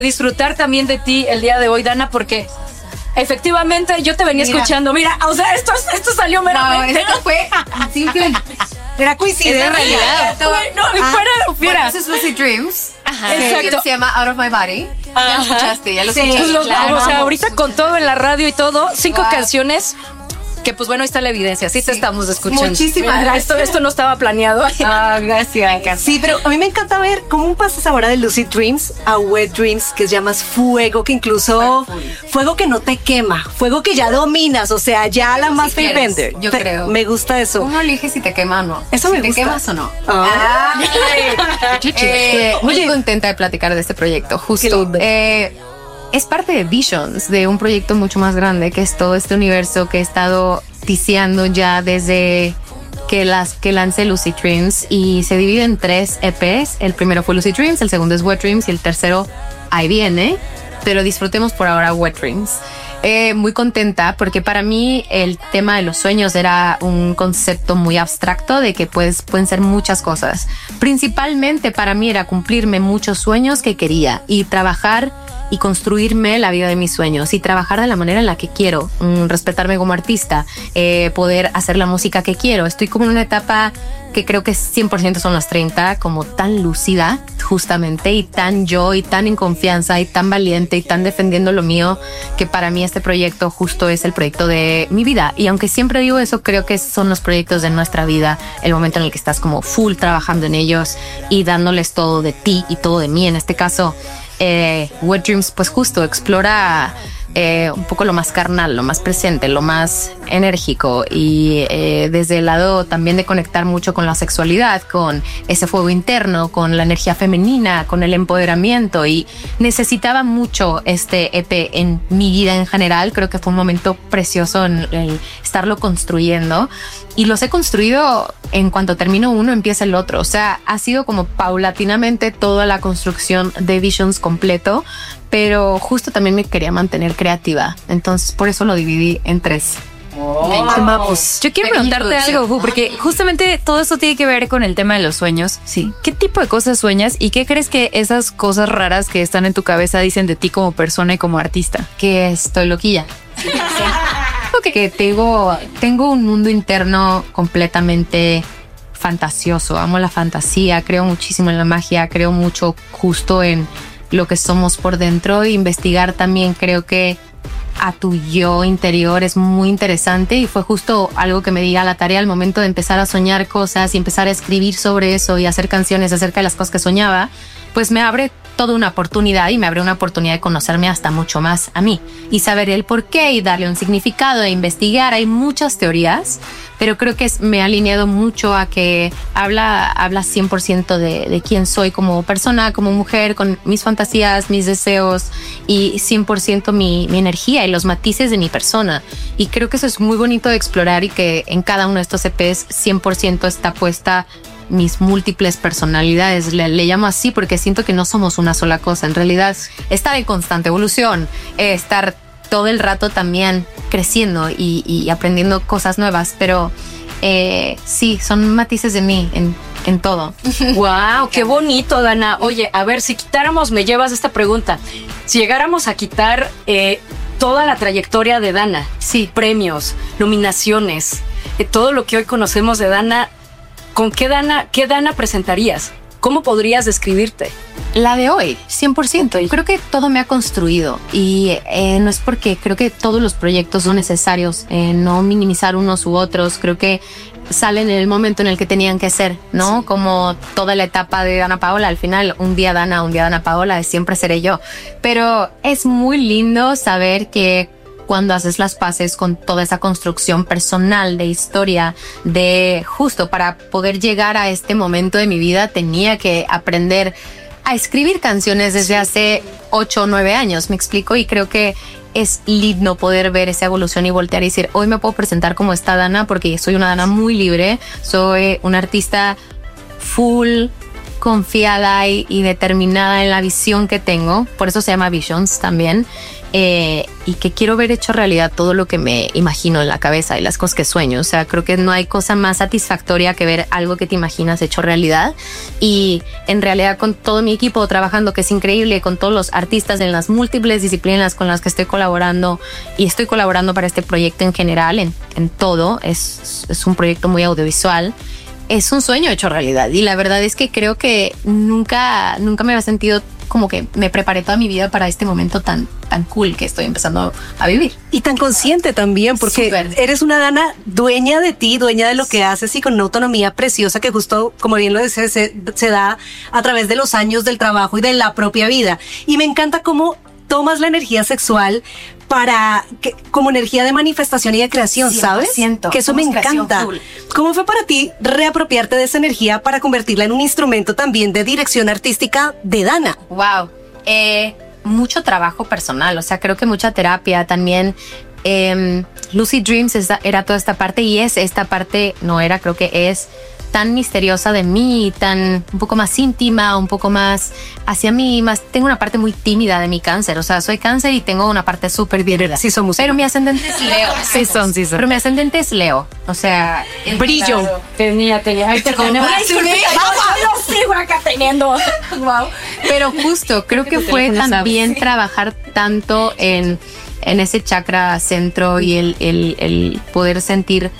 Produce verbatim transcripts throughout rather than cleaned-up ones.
disfrutar también de ti el día de hoy, Dana, porque efectivamente yo te venía Mira. escuchando. Mira, o sea, esto, esto salió meramente. No, esto fue simple. Era coincidencia. Es realidad. Todo- No, Ah, fuera, fuera. bueno, ese es Lucid Dreams. Ajá. que Exacto. Se llama Out of My Body. Ya lo Ajá. escuchaste, ya lo Sí, escuchaste. pues lo- Claro. o sea, ahorita con todo en la radio y todo, cinco Wow. canciones que pues bueno, ahí está la evidencia, sí, te estamos escuchando. Muchísimas Mira, gracias. Esto, esto no estaba planeado. Ah, gracias. Sí, pero a mí me encanta ver cómo pasas ahora de Lucid Dreams a Wet Dreams, que llamas fuego, que incluso fuego que no te quema, fuego que ya dominas, o sea, ya la más quieres, Faithbender. yo Te- creo. Me gusta eso. Uno elige si te quema o no. Eso si me te gusta. quemas o no. Ah. Eh, muy Oye. contenta de platicar de este proyecto, Qué justo. lindo. Eh, es parte de Visions, de un proyecto mucho más grande, que es todo este universo que he estado ticiando ya desde que, las, que lancé Lucid Dreams, y se divide en tres E Pes. El primero fue Lucid Dreams, el segundo es Wet Dreams y el tercero ahí viene, pero disfrutemos por ahora Wet Dreams. Eh, muy contenta porque para mí el tema de los sueños era un concepto muy abstracto de que pues, pueden ser muchas cosas. Principalmente para mí era cumplirme muchos sueños que quería y trabajar y construirme la vida de mis sueños y trabajar de la manera en la que quiero, mm, respetarme como artista, eh, poder hacer la música que quiero. Estoy como en una etapa que creo que cien por ciento son las treinta, como tan lúcida justamente y tan yo y tan en confianza y tan valiente y tan defendiendo lo mío, que para mí este proyecto justo es el proyecto de mi vida. Y aunque siempre digo eso, creo que son los proyectos de nuestra vida, el momento en el que estás como full trabajando en ellos y dándoles todo de ti y todo de mí. En este caso, eh, Wet Dreams pues justo explora eh, un poco lo más carnal, lo más presente, lo más enérgico, y eh, desde el lado también de conectar mucho con la sexualidad, con ese fuego interno, con la energía femenina, con el empoderamiento, y necesitaba mucho este E P en mi vida en general. Creo que fue un momento precioso en el estarlo construyendo, y los he construido en cuanto termino uno empieza el otro. O sea, ha sido como paulatinamente toda la construcción de Visions completo, pero justo también me quería mantener creativa, entonces por eso lo dividí en tres. Vamos. Yo quiero Pequeña preguntarte introducción. algo, Fu, porque justamente todo esto tiene que ver con el tema de los sueños. Sí. ¿Qué tipo de cosas sueñas y qué crees que esas cosas raras que están en tu cabeza dicen de ti como persona y como artista? Que estoy loquilla. Creo que tengo, tengo un mundo interno completamente fantasioso. Amo la fantasía, creo muchísimo en la magia, creo mucho justo en lo que somos por dentro. E investigar también creo que a tu yo interior es muy interesante, y fue justo algo que me di a la tarea al momento de empezar a soñar cosas y empezar a escribir sobre eso y hacer canciones acerca de las cosas que soñaba. Pues me abre toda una oportunidad, y me abre una oportunidad de conocerme hasta mucho más a mí y saber el por qué y darle un significado e investigar. Hay muchas teorías, pero creo que es, me ha alineado mucho a que habla, habla cien por ciento de, de quién soy como persona, como mujer, con mis fantasías, mis deseos, y cien por ciento mi, mi energía y los matices de mi persona. Y creo que eso es muy bonito de explorar, y que en cada uno de estos E Pes cien por ciento está puesta mis múltiples personalidades. Le, le llamo así porque siento que no somos una sola cosa. En realidad, estar en constante evolución, eh, estar todo el rato también creciendo y, y aprendiendo cosas nuevas, pero eh, sí, son matices de mí en, en todo. Wow, qué bonito, Dana. Oye, a ver, si quitáramos, me llevas esta pregunta. Si llegáramos a quitar eh, toda la trayectoria de Dana, Sí. premios, nominaciones, eh, todo lo que hoy conocemos de Dana, ¿con qué Dana, qué Dana presentarías? ¿Cómo podrías describirte? La de hoy, cien por ciento. Ok. Creo que todo me ha construido, y eh, no es porque creo que todos los proyectos son necesarios, eh, no minimizar unos u otros. Creo que salen en el momento en el que tenían que ser, ¿no? Sí. Como toda la etapa de Dana Paola. Al final, un día Dana, un día Dana Paola, siempre seré yo. Pero es muy lindo saber que cuando haces las paces con toda esa construcción personal de historia, de justo para poder llegar a este momento de mi vida, tenía que aprender a escribir canciones desde hace ocho o nueve años, me explico, y creo que es lindo poder ver esa evolución y voltear y decir, hoy me puedo presentar como esta Dana porque soy una Dana muy libre, soy una artista full confiada y, y determinada en la visión que tengo, por eso se llama Visions también, eh, y que quiero ver hecho realidad todo lo que me imagino en la cabeza y las cosas que sueño. O sea, creo que no hay cosa más satisfactoria que ver algo que te imaginas hecho realidad, y en realidad con todo mi equipo trabajando, que es increíble, con todos los artistas en las múltiples disciplinas con las que estoy colaborando, y estoy colaborando para este proyecto en general, en, en todo, es, es un proyecto muy audiovisual. Es un sueño hecho realidad, y la verdad es que creo que nunca, nunca me había sentido como que me preparé toda mi vida para este momento tan, tan cool que estoy empezando a vivir. Y tan consciente también, porque Súper. Eres una Dana dueña de ti, dueña de lo que haces, y con una autonomía preciosa que justo, como bien lo dices, se, se da a través de los años del trabajo y de la propia vida. Y me encanta cómo tomas la energía sexual para que, como energía de manifestación y de creación, ¿sabes? cien por ciento. Que eso me Somos creación encanta. full. ¿Cómo fue para ti reapropiarte de esa energía para convertirla en un instrumento también de dirección artística de Dana? Wow. Eh, mucho trabajo personal, o sea, creo que mucha terapia también. Eh, Lucid Dreams es, era toda esta parte, y es esta parte, no era, creo que es tan misteriosa de mí, tan un poco más íntima, un poco más hacia mí, más tengo una parte muy tímida de mi cáncer, o sea, soy cáncer y tengo una parte súper bien. Sí somos. Pero mi ascendente es Leo. Sí son, sí son. Pero mi ascendente es Leo, o sea, Brillo. claro. Tenía, tenía. Ay, perdón. Ay, disculpe, yo lo sigo acá teniendo. Wow. Pero justo, creo que fue también trabajar tanto en, en ese chakra centro, y el, el, el poder sentir,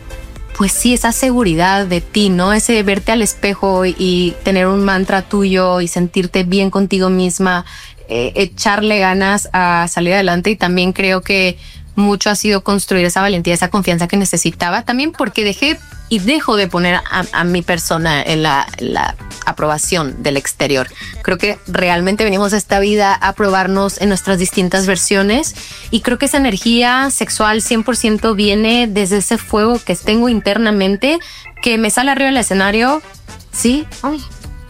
pues sí, esa seguridad de ti, ¿no? Ese verte al espejo y, y tener un mantra tuyo y sentirte bien contigo misma, eh, echarle ganas a salir adelante. Y también creo que mucho ha sido construir esa valentía, esa confianza que necesitaba, también porque dejé y dejo de poner a, a mi persona en la, la aprobación del exterior. Creo que realmente venimos a esta vida a probarnos en nuestras distintas versiones, y creo que esa energía sexual cien por ciento viene desde ese fuego que tengo internamente, que me sale arriba del escenario, ¿sí? Ay,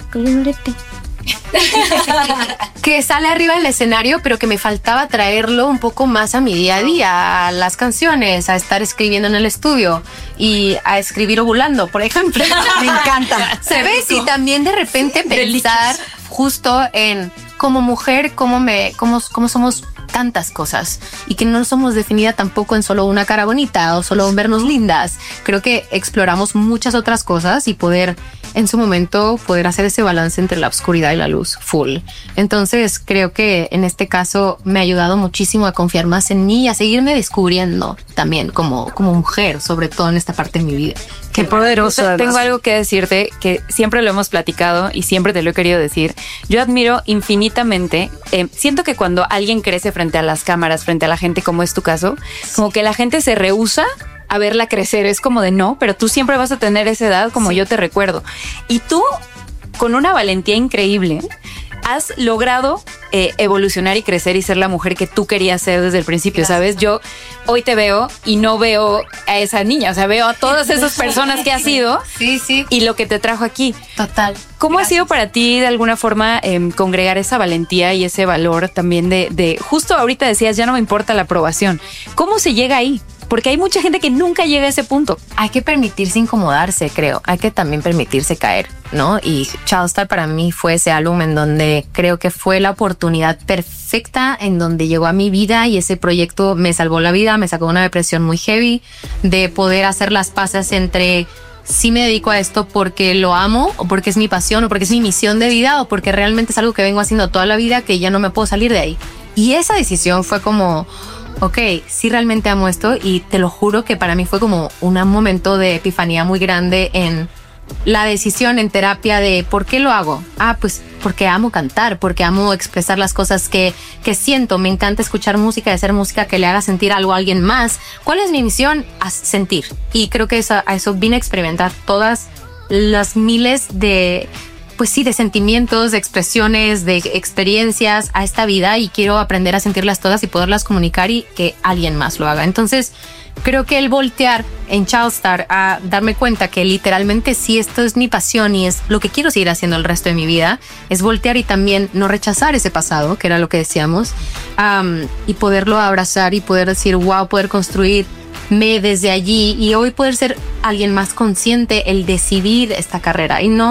que sale arriba del escenario, pero que me faltaba traerlo un poco más a mi día a día, a las canciones, a estar escribiendo en el estudio y a escribir ovulando, por ejemplo. Me encanta. ¿Sabes? Y también de repente pensar justo en como mujer, cómo me, cómo, cómo somos tantas cosas, y que no somos definida tampoco en solo una cara bonita o solo vernos lindas. Creo que exploramos muchas otras cosas, y poder en su momento poder hacer ese balance entre la oscuridad y la luz full. Entonces creo que en este caso me ha ayudado muchísimo a confiar más en mí y a seguirme descubriendo también como, como mujer, sobre todo en esta parte de mi vida. Qué poderoso. Tengo además. algo que decirte que siempre lo hemos platicado y siempre te lo he querido decir. Yo admiro infinitamente, eh, siento que cuando alguien crece frente a las cámaras, frente a la gente, como es tu caso, como que la gente se rehúsa a verla crecer. Es como de no, pero tú siempre vas a tener esa edad como sí. Yo te recuerdo. Y tú, con una valentía increíble, has logrado eh, evolucionar y crecer y ser la mujer que tú querías ser desde el principio. Gracias. ¿Sabes? Yo hoy te veo y no veo a esa niña, o sea, veo a todas esas personas que has sido. Sí, sí. Y lo que te trajo aquí. Total. ¿Cómo Gracias. ha sido para ti de alguna forma eh, congregar esa valentía y ese valor también de, de, justo ahorita decías, ya no me importa la aprobación? ¿Cómo se llega ahí? Porque hay mucha gente que nunca llega a ese punto. Hay que permitirse incomodarse, creo. Hay que también permitirse caer, ¿no? Y Childstar para mí fue ese álbum en donde creo que fue la oportunidad perfecta, en donde llegó a mi vida, y ese proyecto me salvó la vida, me sacó de una depresión muy heavy, de poder hacer las paces entre si me dedico a esto porque lo amo, o porque es mi pasión, o porque es mi misión de vida, o porque realmente es algo que vengo haciendo toda la vida, que ya no me puedo salir de ahí. Y esa decisión fue como, ok, sí realmente amo esto, y te lo juro que para mí fue como un momento de epifanía muy grande en la decisión en terapia de ¿por qué lo hago? Ah, pues porque amo cantar, porque amo expresar las cosas que, que siento. Me encanta escuchar música y hacer música que le haga sentir algo a alguien más. ¿Cuál es mi misión? A sentir. Y creo que eso, a eso vine a experimentar todas las miles de, pues sí, de sentimientos, de expresiones, de experiencias a esta vida, y quiero aprender a sentirlas todas y poderlas comunicar y que alguien más lo haga. Entonces, creo que el voltear en Childstar a darme cuenta que literalmente sí, esto es mi pasión y es lo que quiero seguir haciendo el resto de mi vida, es voltear y también no rechazar ese pasado, que era lo que decíamos, um, y poderlo abrazar y poder decir, wow, poder construirme desde allí, y hoy poder ser alguien más consciente, el decidir esta carrera y no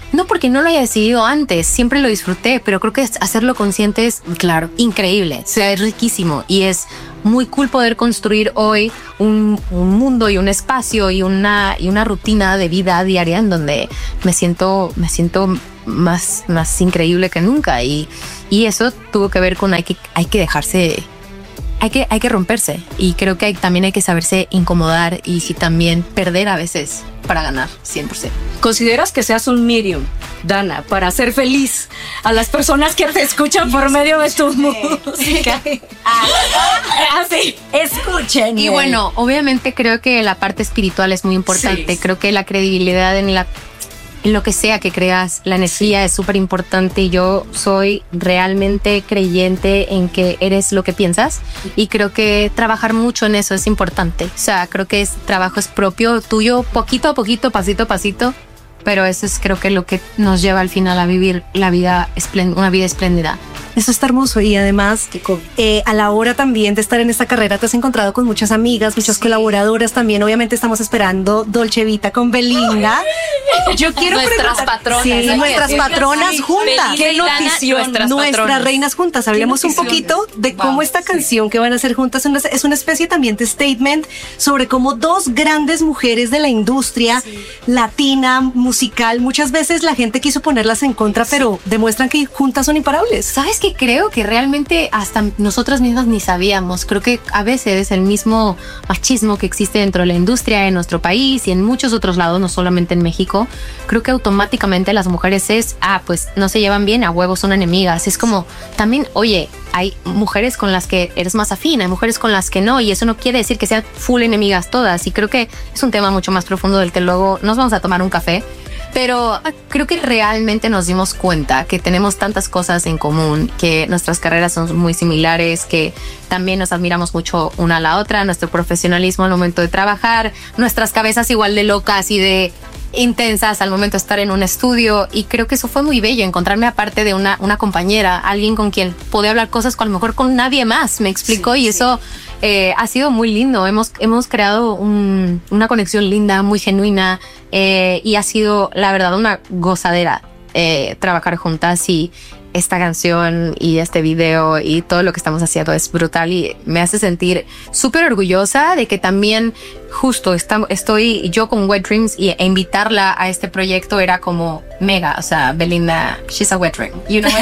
no porque no lo haya decidido antes, siempre lo disfruté, pero creo que hacerlo consciente es, claro, increíble, o sea, es riquísimo y es muy cool poder construir hoy un, un mundo y un espacio y una, y una rutina de vida diaria en donde me siento, me siento más, más increíble que nunca y, y eso tuvo que ver con hay que, hay que dejarse... Hay que, hay que romperse y creo que hay, también hay que saberse incomodar y sí también perder a veces para ganar cien por ciento. ¿Consideras que seas un medium, Dana, para hacer feliz a las personas que te escuchan por medio de tu música? Así, escuchen. Y bueno, obviamente creo que la parte espiritual es muy importante. Sí. Creo que la credibilidad en la en lo que sea que creas, la energía es súper importante y yo soy realmente creyente en que eres lo que piensas y creo que trabajar mucho en eso es importante. O sea, creo que es trabajo es propio, tuyo, poquito a poquito, pasito a pasito, pero eso es creo que lo que nos lleva al final a vivir la vida, una vida espléndida. Eso está hermoso y además eh, a la hora también de estar en esta carrera te has encontrado con muchas amigas, muchas sí. colaboradoras también. Obviamente estamos esperando Dolce Vita con Belinda. Yo quiero nuestras patronas. Sí, nuestras patronas sí. juntas. Qué notición. Nuestras, nuestras reinas juntas. Hablemos un poquito de cómo wow, esta sí. canción que van a hacer juntas es una, es una especie también de statement sobre cómo dos grandes mujeres de la industria sí. latina, musical, muchas veces la gente quiso ponerlas en contra, sí. pero demuestran que juntas son imparables. ¿Sabes qué? Creo que realmente hasta nosotras mismas ni sabíamos. Creo que a veces el mismo machismo que existe dentro de la industria en nuestro país y en muchos otros lados, no solamente en México, creo que automáticamente las mujeres es, ah, pues no se llevan bien, a huevos son enemigas. Es como, también, oye, hay mujeres con las que eres más afín, hay mujeres con las que no, y eso no quiere decir que sean full enemigas todas. Y creo que es un tema mucho más profundo del que luego nos vamos a tomar un café. Pero creo que realmente nos dimos cuenta que tenemos tantas cosas en común, que nuestras carreras son muy similares, que también nos admiramos mucho una a la otra, nuestro profesionalismo al momento de trabajar, nuestras cabezas igual de locas y de intensas al momento de estar en un estudio, y creo que eso fue muy bello, encontrarme aparte de una, una compañera, alguien con quien podía hablar cosas con a lo mejor con nadie más, me explicó, sí, y sí. eso eh, ha sido muy lindo, hemos, hemos creado un, una conexión linda, muy genuina, eh, y ha sido la verdad una gozadera eh, trabajar juntas, y esta canción y este video y todo lo que estamos haciendo es brutal y me hace sentir súper orgullosa de que también justo está, estoy yo con Wet Dreams, y e invitarla a este proyecto era como mega, o sea, Belinda, she's a wet dream, you know what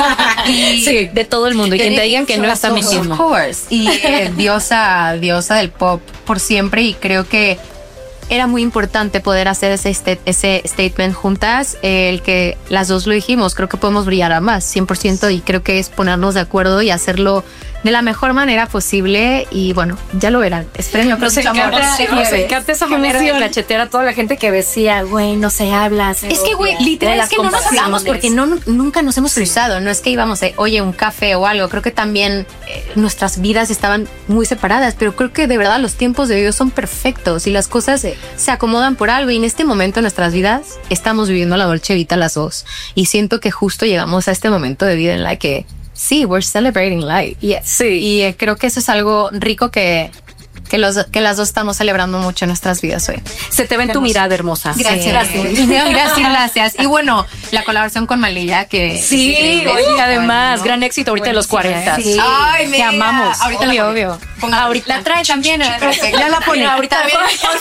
I mean? Y sí, de todo el mundo, y que te digan que no está mintiendo. Of course, y eh, diosa, diosa del pop por siempre, y creo que era muy importante poder hacer ese, st- ese statement juntas, eh, el que las dos lo dijimos, creo que podemos brillar a más, cien por ciento, y creo que es ponernos de acuerdo y hacerlo de la mejor manera posible, y bueno, ya lo verán, espérenlo. Nos encanta, nos encanta esa manera de cachetear a toda la gente que decía, güey, no se habla. Es que, güey, literal, es que no nos hablamos porque no, nunca nos hemos cruzado, no es que íbamos a, oye, un café o algo, creo que también eh, nuestras vidas estaban muy separadas, pero creo que de verdad los tiempos de Dios son perfectos y las cosas se, se acomodan por algo, y en este momento de nuestras vidas estamos viviendo la Dolce Vita las dos, y siento que justo llegamos a este momento de vida en la que sí, we're celebrating life. Yes. Sí. Y eh, creo que eso es algo rico que, que, los, que las dos estamos celebrando mucho en nuestras vidas hoy. Se te ve en tu mirada, hermosa. Gracias. Sí. Gracias. Gracias, gracias. Y bueno, la colaboración con Malilla, que... Sí, sí, oye, además, ¿no? Gran éxito ahorita de los cuarenta. Sí. Ay, me amamos. Ahorita obvio, la obvio. Ponga, ahorita. La trae también. Ya la pone. Ahorita también.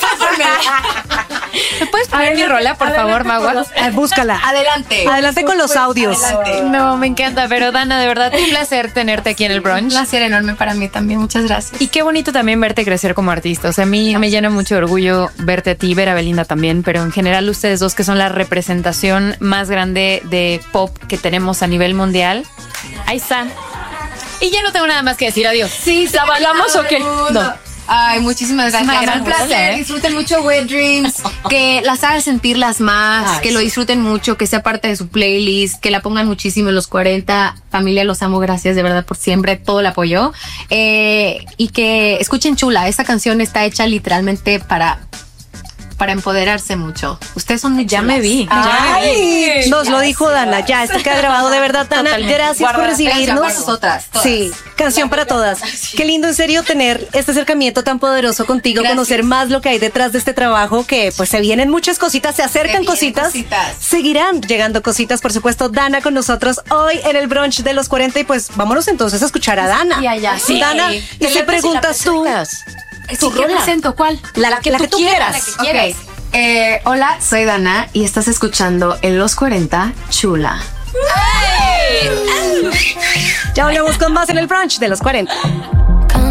¿Me puedes poner mi rola, por favor, Magua? Búscala. Adelante. Adelante con los audios. Adelante. No, me encanta. Pero Dana, de verdad, un placer tenerte aquí en el brunch. Un placer enorme para mí también. Muchas gracias. Y qué bonito también verte crecer como artista. O sea, a mí me llena mucho de orgullo verte a ti, ver a Belinda también, pero en general ustedes dos, que son la representación más grande de pop que tenemos a nivel mundial. Ahí está. Y ya no tengo nada más que decir. Adiós. Sí, ¿se avalamos o qué? No. Ay, muchísimas gracias. Una gran un placer. placer. Disfruten mucho Wet Dreams. Que las hagan sentirlas más. Ay, que sí. Lo disfruten mucho. Que sea parte de su playlist. Que la pongan muchísimo en los cuarenta. Familia, los amo. Gracias de verdad por siempre. Todo el apoyo. Eh, y que escuchen Chula. Esta canción está hecha literalmente para... para empoderarse mucho. Ustedes son muy Ya chulas. me vi. Ay, nos lo dijo Dana. Ya, esto queda grabado de verdad, Dana. Totalmente. Gracias Guarda, por Canción recibirnos. para nosotras, todas. Sí, canción para todas. Qué lindo en serio tener este acercamiento tan poderoso contigo, Gracias. conocer más lo que hay detrás de este trabajo, que pues se vienen muchas cositas, se acercan vienen cositas, cositas. seguirán llegando cositas, por supuesto. Dana con nosotros hoy en el brunch de los cuarenta y pues vámonos entonces a escuchar a Dana. Y allá, sí. Dana, y Te si la preguntas tú, ¿Tu rola. presento cuál? la, la que, la que tú quieras. Ok. Eh, hola, soy Dana y estás escuchando en Los cuarenta Chula. Ya volvemos con más en el brunch de los cuarenta.